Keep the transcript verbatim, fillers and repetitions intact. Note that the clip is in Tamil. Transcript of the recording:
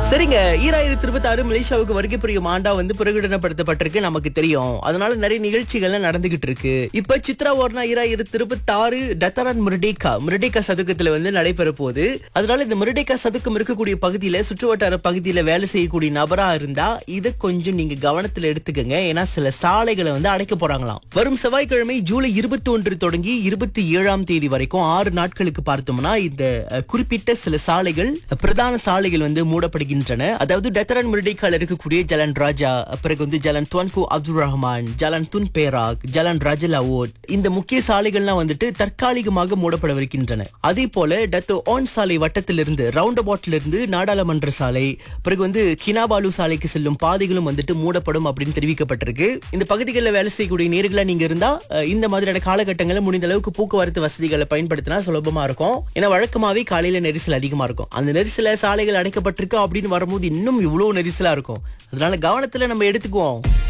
சரிங்க, ஈராயிரத்தி இருபத்தி ஆறு மலேசியாவுக்கு வருகை புரியும் ஆண்டா வந்து பிரகடனப்படுத்தப்பட்டிருக்கு, நமக்கு தெரியும். அதனால நிறைய நிகழ்ச்சிகள்லாம் நடந்துகிட்டு இருக்கு. இப்ப சித்ரா ஓர்னா ஈராயிரத்தி இருபத்தி ஆறு டத்தரான் முருடேகா முருடேகா சதுக்கத்துல வந்து நடைபெற போகுது. அதனால இந்த முருடேகா சதுக்கம் இருக்கக்கூடிய பகுதியில, சுற்றுவட்டார பகுதியில வேலை செய்யக்கூடிய நபரா இருந்தா இதை கொஞ்சம் நீங்க கவனத்துல எடுத்துக்கங்க. ஏன்னா சில சாலைகளை வந்து அடைக்க போறாங்களாம். வரும் செவ்வாய்க்கிழமை ஜூலை இருபத்தி ஒன்று தொடங்கி இருபத்தி ஏழாம் தேதி வரைக்கும் ஆறு நாட்களுக்கு பார்த்தோம்னா இந்த அஹ், குறிப்பிட்ட சில சாலைகள், பிரதான சாலைகள் வந்து மூடப்படுகின்றன. அதாவது டத்தரான் முருடேகால இருக்கக்கூடிய ஜலன் ராஜா, பிறகு வந்து ஜலன் Tuanku Abdul Rahman, ஜலன் Tun Perak, ஜலன் ராஜலாவோட், இந்த முக்கிய சாலைகள்லாம் வந்துட்டு தற்காலிகமாக மூடப்படவிருக்கின்றன. அதே போல டத்தோ ஆன் சாலை வட்டத்திலிருந்து, ரவுண்ட் அபவுட்ல இருந்து நாடாளுமன்ற சாலை, பிறகு வந்து கினாபாலு சாலைக்கு செல்லும் பாதைகளும் வந்துட்டு மூடப்படும் அப்படின்னு தெரிவிக்கப்பட்டிருக்கு. இந்த பகுதிகளில் வேலை செய்யக்கூடிய நேர்களா நீங்க இருந்தா அஹ், இந்த மாதிரியான காலகட்டங்களில் முடிந்த அளவுக்கு போக்குவரத்து வசதிகளை பயன்படுத்தினா சுலபமா இருக்கும். ஏன்னா வழக்கமாவே காலையில நெரிசல் அதிகமா இருக்கும். அந்த நெரிசல சாலைகள் அடைக்கப்பட்டிருக்கு அப்படின்னு வரும்போது இன்னும் இவ்வளவு நெரிசலா இருக்கும். அதனால கவனத்துல நம்ம எடுத்துக்குவோம்.